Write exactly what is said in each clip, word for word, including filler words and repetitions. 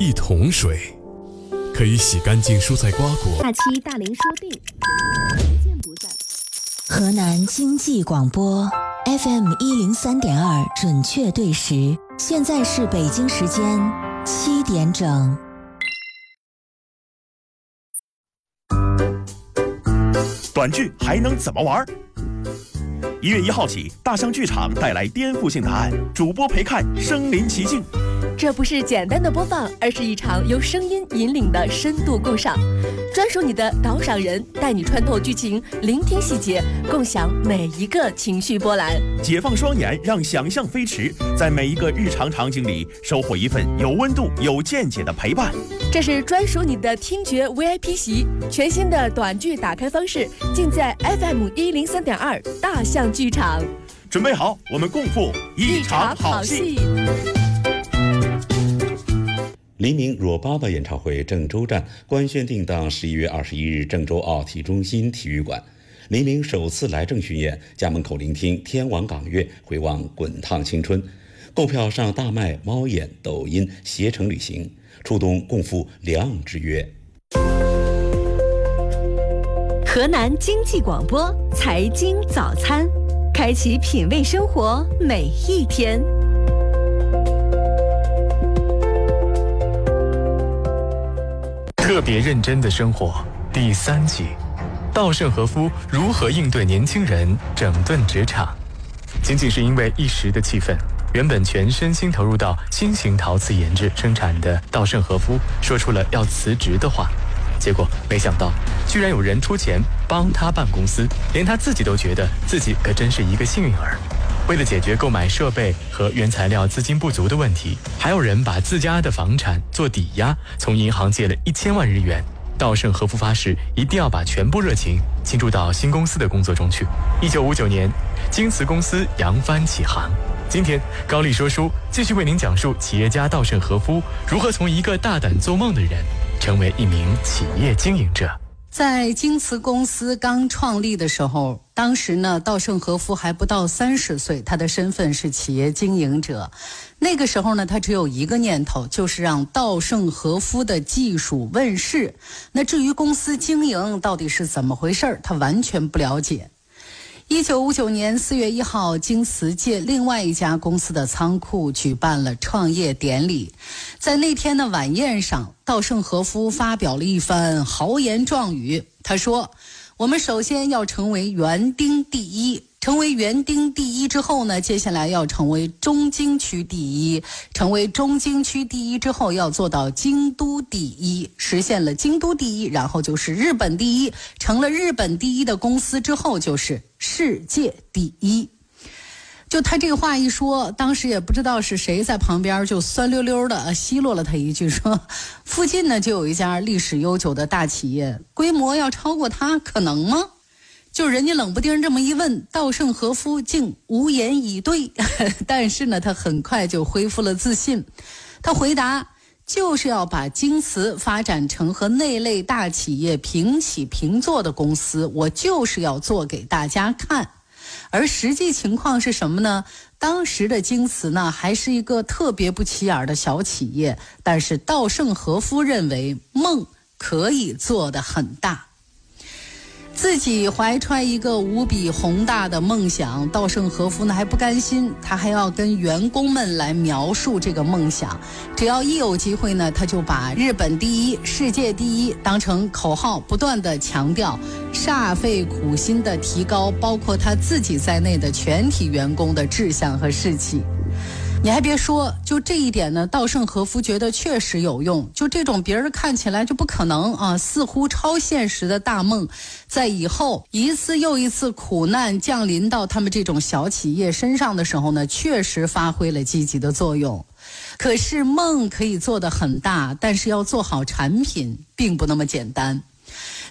一桶水，可以洗干净蔬菜瓜果。 下期大林说定，不见不散。 河南经济广播 F M 一零三点二准确对时，现在是北京时间七点整。 短剧还能怎么玩？一月一号起，大象剧场带来颠覆性答案，主播陪看身临其境。 这不是简单的播放，而是一场由声音引领的深度共赏。专属你的导赏人，带你穿透剧情，聆听细节，共享每一个情绪波澜。 解放双眼，让想象飞驰，在每一个日常场景里收获一份有温度、有见解的陪伴。 这是专属你的听觉 V I P 席，全新的短剧打开方式，尽在 F M 一零三点二大象剧场。 准备好，我们共赴一场好戏。 黎明若爸爸演唱会郑州站官宣定档十一月二十一日郑州奥体中心体育馆。黎明首次来郑巡演，家门口聆听天王港乐，回望滚烫青春。购票上大麦、猫眼、抖音、携程旅行，触动共赴两岸之约。 河南经济广播财经早餐，开启品味生活每一天。 特别认真的生活第三集，稻盛和夫如何应对年轻人整顿职场？仅仅是因为一时的气愤，原本全身心投入到新型陶瓷研制生产的稻盛和夫说出了要辞职的话，结果没想到居然有人出钱帮他办公司，连他自己都觉得自己可真是一个幸运儿。为了解决购买设备和原材料资金不足的问题，还有人把自家的房产做抵押，从银行借了一千万日元。稻盛和夫发誓一定要把全部热情倾注到新公司的工作中去。一九五九年，京瓷公司扬帆起航。今天高丽说书继续为您讲述企业家稻盛和夫如何从一个大胆做梦的人成为一名企业经营者。 在京瓷公司刚创立的时候，当时呢，稻盛和夫还不到三十岁，他的身份是企业经营者。那个时候呢，他只有一个念头，就是让稻盛和夫的技术问世。那至于公司经营到底是怎么回事，他完全不了解。一九五九年四月一号，京瓷借另外一家公司的仓库举办了创业典礼。在那天的晚宴上，稻盛和夫发表了一番豪言壮语。他说，我们首先要成为园丁第一，成为园丁第一之后呢，接下来要成为中京区第一，成为中京区第一之后要做到京都第一，实现了京都第一，然后就是日本第一，成了日本第一的公司之后就是世界第一。就他这个话一说，当时也不知道是谁在旁边就酸溜溜的奚落了他一句，说附近呢就有一家历史悠久的大企业，规模要超过他可能吗？就人家冷不丁这么一问，稻盛和夫竟无言以对。但是呢，他很快就恢复了自信。他回答，就是要把京瓷发展成和那类大企业平起平坐的公司，我就是要做给大家看。而实际情况是什么呢？当时的京瓷呢，还是一个特别不起眼的小企业，但是稻盛和夫认为梦可以做得很大。自己怀揣一个无比宏大的梦想，稻盛和夫呢还不甘心，他还要跟员工们来描述这个梦想。只要一有机会呢，他就把日本第一、世界第一当成口号，不断的强调，煞费苦心的提高包括他自己在内的全体员工的志向和士气。你还别说，就这一点呢，稻盛和夫觉得确实有用。就这种别人看起来就不可能啊，似乎超现实的大梦，在以后一次又一次苦难降临到他们这种小企业身上的时候呢，确实发挥了积极的作用。可是梦可以做得很大，但是要做好产品并不那么简单。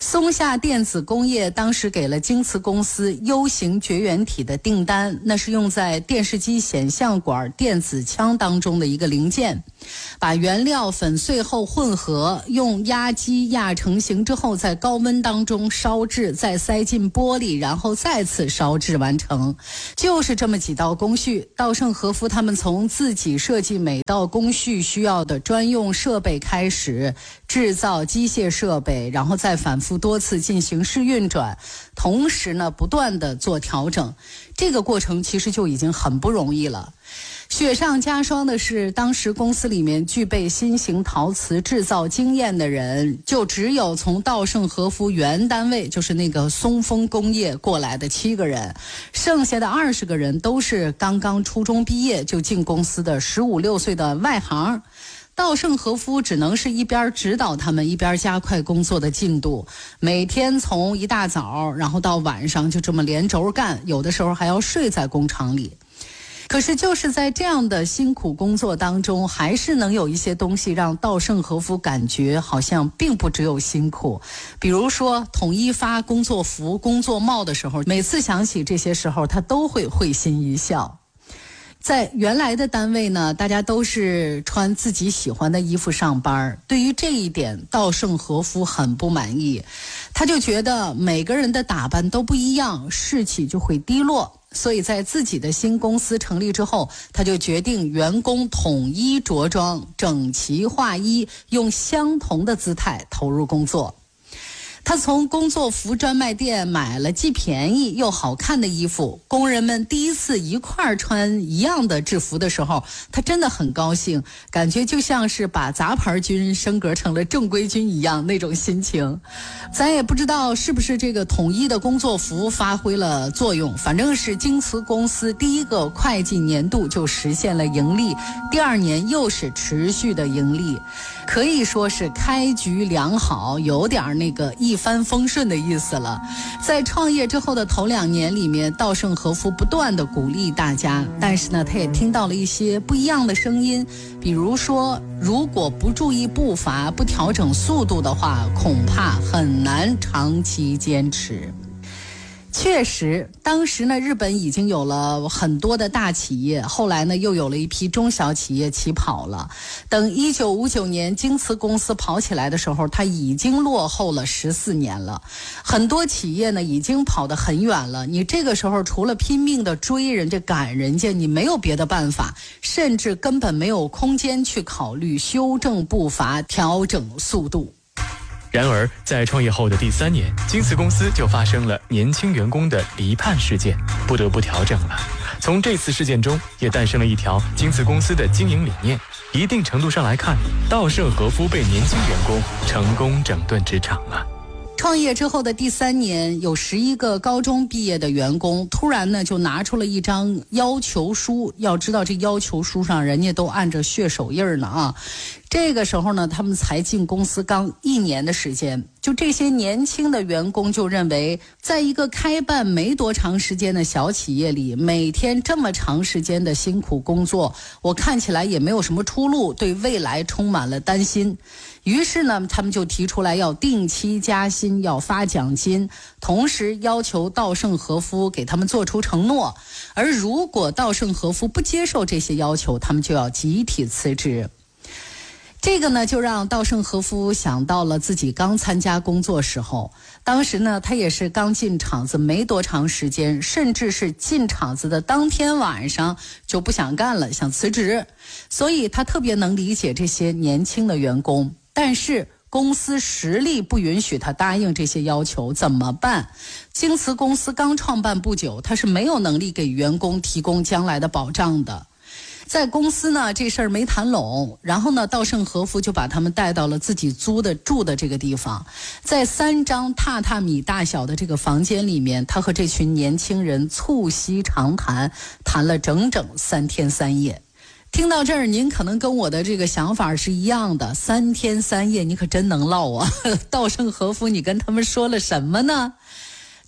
松下电子工业当时给了京瓷公司 U 型绝缘体的订单，那是用在电视机显像管电子枪当中的一个零件，把原料粉碎后混合，用压机压成型之后，在高温当中烧制，再塞进玻璃，然后再次烧制完成。就是这么几道工序，稻盛和夫他们从自己设计每道工序需要的专用设备开始，制造机械设备，然后再反复多次进行试运转，同时呢不断的做调整。这个过程其实就已经很不容易了。雪上加霜的是，当时公司里面具备新型陶瓷制造经验的人，就只有从稻盛和夫原单位，就是那个松风工业过来的七个人，剩下的二十个人都是刚刚初中毕业就进公司的十五六岁的外行。稻盛和夫只能是一边指导他们，一边加快工作的进度，每天从一大早然后到晚上就这么连轴干，有的时候还要睡在工厂里。可是就是在这样的辛苦工作当中，还是能有一些东西让稻盛和夫感觉好像并不只有辛苦。比如说统一发工作服、工作帽的时候，每次想起这些时候，他都会会心一笑。在原来的单位呢，大家都是穿自己喜欢的衣服上班，对于这一点稻盛和夫很不满意，他就觉得每个人的打扮都不一样，士气就会低落。所以在自己的新公司成立之后，他就决定员工统一着装，整齐划一，用相同的姿态投入工作。他从工作服专卖店买了既便宜又好看的衣服，工人们第一次一块儿穿一样的制服的时候，他真的很高兴，感觉就像是把杂牌军升格成了正规军一样那种心情。咱也不知道是不是这个统一的工作服发挥了作用，反正是京瓷公司第一个会计年度就实现了盈利，第二年又是持续的盈利，可以说是开局良好，有点那个一帆风顺的意思了。在创业之后的头两年里面，稻盛和夫不断的鼓励大家，但是呢他也听到了一些不一样的声音，比如说如果不注意步伐，不调整速度的话，恐怕很难长期坚持。确实，当时呢，日本已经有了很多的大企业，后来呢，又有了一批中小企业起跑了。等一九五九年京瓷公司跑起来的时候，它已经落后了十四年了。很多企业呢，已经跑得很远了。你这个时候除了拼命的追人家、赶人家，你没有别的办法，甚至根本没有空间去考虑修正步伐、调整速度。 然而，在创业后的第三年，京瓷公司就发生了年轻员工的离叛事件，不得不调整了。从这次事件中，也诞生了一条京瓷公司的经营理念。一定程度上来看，稻盛和夫被年轻员工成功整顿职场了。 创业之后的第三年，有十一个高中毕业的员工突然呢就拿出了一张要求书，要知道这要求书上人家都按着血手印呢啊。这个时候呢，他们才进公司刚一年的时间，就这些年轻的员工就认为，在一个开办没多长时间的小企业里，每天这么长时间的辛苦工作，我看起来也没有什么出路，对未来充满了担心。于是呢，他们就提出来要定期加薪，要发奖金，同时要求稻盛和夫给他们做出承诺，而如果稻盛和夫不接受这些要求，他们就要集体辞职。这个呢，就让稻盛和夫想到了自己刚参加工作时候，当时呢，他也是刚进厂子没多长时间，甚至是进厂子的当天晚上就不想干了，想辞职，所以他特别能理解这些年轻的员工，但是公司实力不允许他答应这些要求，怎么办？京瓷公司刚创办不久，他是没有能力给员工提供将来的保障的。在公司呢，这事儿没谈拢，然后呢，稻盛和夫就把他们带到了自己租的住的这个地方，在三张榻榻米大小的这个房间里面，他和这群年轻人促膝长谈，谈了整整三天三夜。听到这儿，您可能跟我的这个想法是一样的，三天三夜你可真能唠啊。稻盛和夫，你跟他们说了什么呢？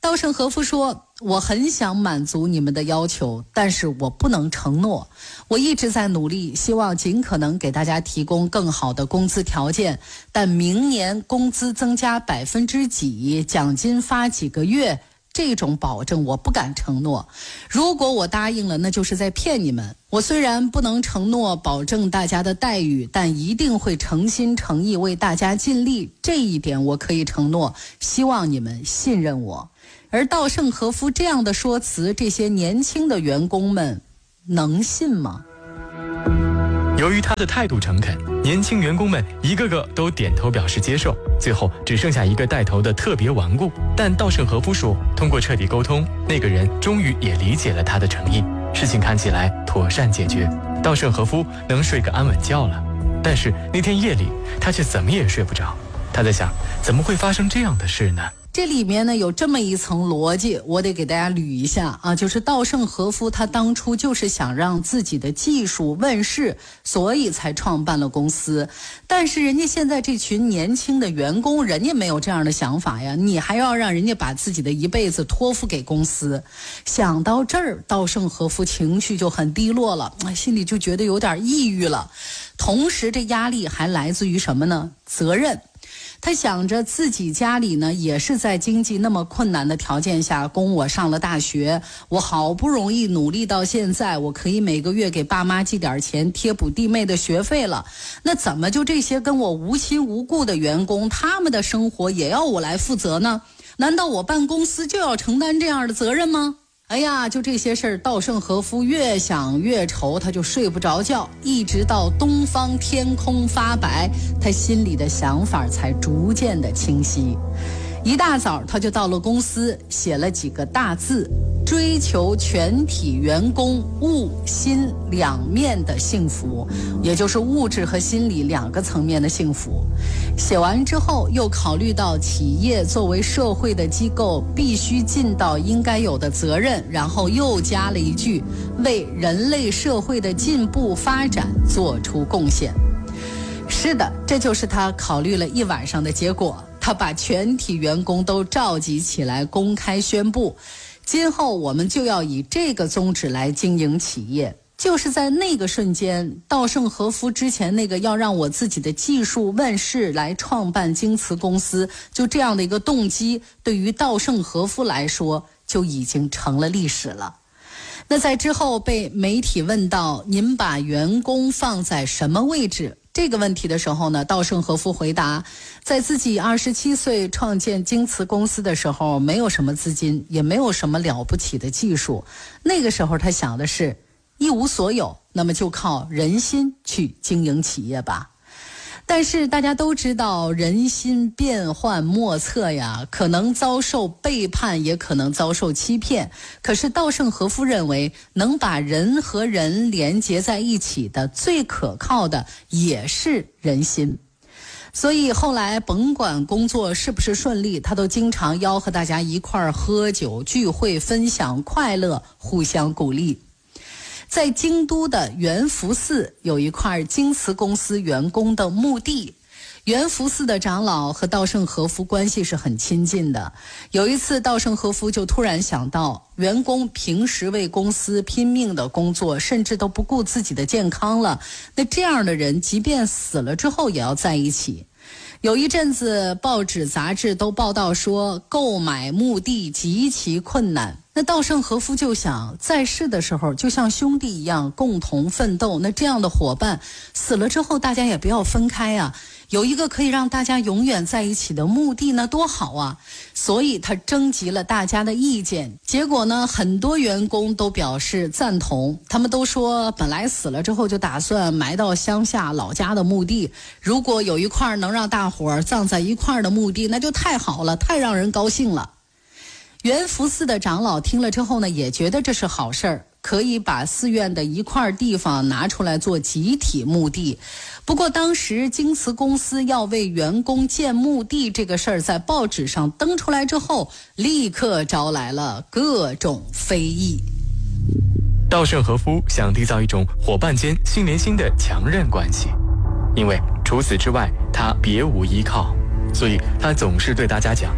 稻盛和夫说，我很想满足你们的要求，但是我不能承诺。我一直在努力，希望尽可能给大家提供更好的工资条件，但明年工资增加百分之几，奖金发几个月，这种保证我不敢承诺。如果我答应了，那就是在骗你们。我虽然不能承诺保证大家的待遇，但一定会诚心诚意为大家尽力，这一点我可以承诺，希望你们信任我。而稻盛和夫这样的说辞，这些年轻的员工们能信吗？ 由于他的态度诚恳，年轻员工们一个个都点头表示接受，最后只剩下一个带头的特别顽固。但稻盛和夫说，通过彻底沟通，那个人终于也理解了他的诚意，事情看起来妥善解决，稻盛和夫能睡个安稳觉了。但是那天夜里，他却怎么也睡不着。他在想，怎么会发生这样的事呢？ 这里面呢有这么一层逻辑，我得给大家捋一下啊，就是稻盛和夫他当初就是想让自己的技术问世，所以才创办了公司。但是人家现在这群年轻的员工，人家没有这样的想法呀，你还要让人家把自己的一辈子托付给公司。想到这儿，稻盛和夫情绪就很低落了，心里就觉得有点抑郁了。同时这压力还来自于什么呢？责任。他想着自己家里呢也是在经济那么困难的条件下供我上了大学，我好不容易努力到现在，我可以每个月给爸妈寄点钱贴补弟妹的学费了，那怎么就这些跟我无亲无故的员工，他们的生活也要我来负责呢？难道我办公司就要承担这样的责任吗？哎呀，就这些事儿，稻盛和夫越想越愁，他就睡不着觉，一直到东方天空发白，他心里的想法才逐渐的清晰。一大早他就到了公司，写了几个大字：追求全体员工物心两面的幸福，也就是物质和心理两个层面的幸福。写完之后，又考虑到企业作为社会的机构必须尽到应该有的责任，然后又加了一句：为人类社会的进步发展做出贡献。是的，这就是他考虑了一晚上的结果。他把全体员工都召集起来，公开宣布，今后我们就要以这个宗旨来经营企业。就是在那个瞬间，稻盛和夫之前那个要让我自己的技术问世来创办京瓷公司，就这样的一个动机，对于稻盛和夫来说就已经成了历史了。那在之后被媒体问到，您把员工放在什么位置？这个问题的时候呢，稻盛和夫回答，在自己二十七岁创建京瓷公司的时候，没有什么资金，也没有什么了不起的技术。那个时候他想的是一无所有，那么就靠人心去经营企业吧。但是大家都知道，人心变幻莫测呀，可能遭受背叛，也可能遭受欺骗。可是稻盛和夫认为，能把人和人连接在一起的最可靠的也是人心。所以后来甭管工作是不是顺利，他都经常吆喝大家一块儿喝酒聚会，分享快乐，互相鼓励。在京都的圆福寺有一块京瓷公司员工的墓地，圆福寺的长老和稻盛和夫关系是很亲近的。有一次稻盛和夫就突然想到，员工平时为公司拼命的工作，甚至都不顾自己的健康了，那这样的人即便死了之后也要在一起。有一阵子报纸杂志都报道说购买墓地极其困难，那稻盛和夫就想，在世的时候就像兄弟一样共同奋斗，那这样的伙伴死了之后大家也不要分开啊，有一个可以让大家永远在一起的墓地那多好啊。所以他征集了大家的意见，结果呢很多员工都表示赞同。他们都说本来死了之后就打算埋到乡下老家的墓地，如果有一块能让大伙儿葬在一块的墓地，那就太好了，太让人高兴了。圆福寺的长老听了之后呢，也觉得这是好事儿，可以把寺院的一块地方拿出来做集体墓地。不过当时京瓷公司要为员工建墓地这个事儿在报纸上登出来之后，立刻招来了各种非议。 稻盛和夫想缔造一种伙伴间心连心的强韧关系，因为除此之外他别无依靠，所以他总是对大家讲，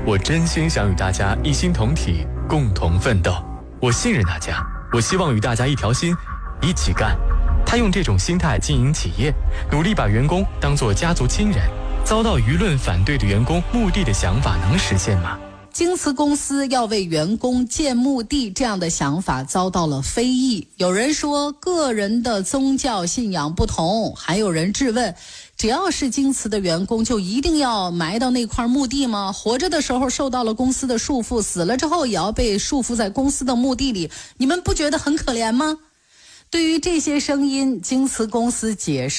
我真心想与大家一心同体，共同奋斗。我信任大家，我希望与大家一条心，一起干。他用这种心态经营企业，努力把员工当作家族亲人，遭到舆论反对的员工墓地的想法能实现吗？ 京瓷公司要为员工建墓地这样的想法遭到了非议，有人说个人的宗教信仰不同，还有人质问，只要是京瓷的员工就一定要埋到那块墓地吗？活着的时候受到了公司的束缚，死了之后也要被束缚在公司的墓地里，你们不觉得很可怜吗？对于这些声音，京瓷公司解释